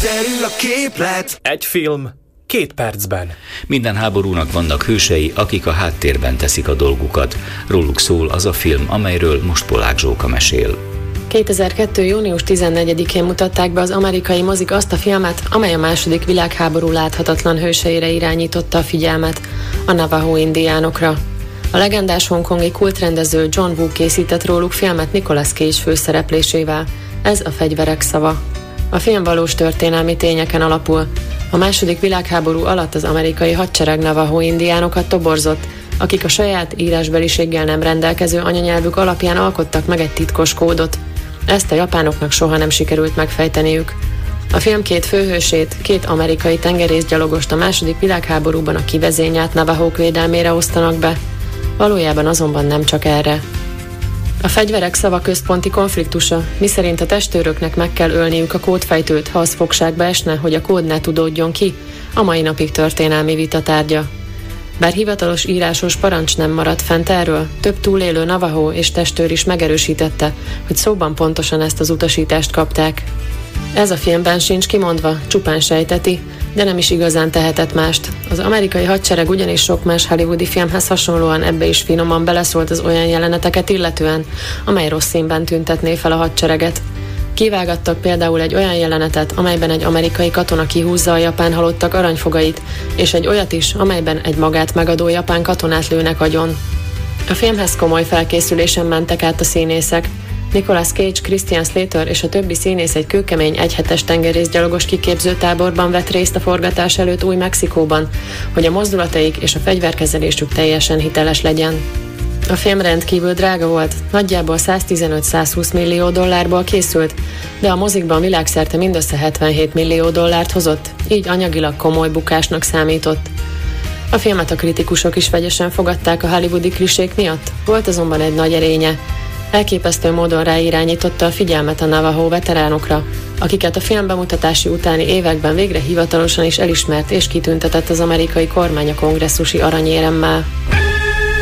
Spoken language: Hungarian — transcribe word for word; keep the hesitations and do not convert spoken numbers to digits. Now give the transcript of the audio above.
egyszerű a képlet. Egy film, két percben. Minden háborúnak vannak hősei, akik a háttérben teszik a dolgukat. Róluk szól az a film, amelyről most Polák Zsóka mesél. kétezer-kettő. június tizennegyedikén mutatták be az amerikai mozik azt a filmet, amely a második világháború láthatatlan hőseire irányította a figyelmet, a Navajo indiánokra. A legendás hongkongi kultrendező John Woo készített róluk filmet Nicolas Cage főszereplésével. Ez a Fegyverek szava. A film valós történelmi tényeken alapul. A második világháború alatt az amerikai hadsereg Navajo indiánokat toborzott, akik a saját írásbeliséggel nem rendelkező anyanyelvük alapján alkottak meg egy titkos kódot. Ezt a japánoknak soha nem sikerült megfejteniük. A film két főhősét, két amerikai tengerészgyalogost a második világháborúban a kivezényelt Navajók védelmére osztanak be. Valójában azonban nem csak erre. A Fegyverek szava központi konfliktusa, miszerint a testőröknek meg kell ölniük a kódfejtőt, ha az fogságba esne, hogy a kód ne tudódjon ki, a mai napig történelmi vita tárgya. Bár hivatalos írásos parancs nem maradt fent erről, több túlélő Navajo és testőr is megerősítette, hogy szóban pontosan ezt az utasítást kapták. Ez a filmben sincs kimondva, csupán sejteti, de nem is igazán tehetett mást. Az amerikai hadsereg ugyanis sok más hollywoodi filmhez hasonlóan ebbe is finoman beleszólt az olyan jeleneteket illetően, amely rossz színben tüntetné fel a hadsereget. Kivágattak például egy olyan jelenetet, amelyben egy amerikai katona kihúzza a japán halottak aranyfogait, és egy olyat is, amelyben egy magát megadó japán katonát lőnek agyon. A filmhez komoly felkészülésen mentek át a színészek. Nicolas Cage, Christian Slater és a többi színész egy kőkemény egyhetes tengerészgyalogos kiképző táborban vett részt a forgatás előtt Új-Mexikóban, hogy a mozdulataik és a fegyverkezelésük teljesen hiteles legyen. A film rendkívül drága volt, nagyjából száztizenöt-százhúsz millió dollárból készült, de a mozikban világszerte mindössze hetvenhét millió dollárt hozott, így anyagilag komoly bukásnak számított. A filmet a kritikusok is vegyesen fogadták a hollywoodi klisék miatt, volt azonban egy nagy erénye. Elképesztő módon ráirányította a figyelmet a Navajo veteránokra, akiket a film bemutatási utáni években végre hivatalosan is elismert és kitüntetett az amerikai kormány a kongresszusi aranyéremmel.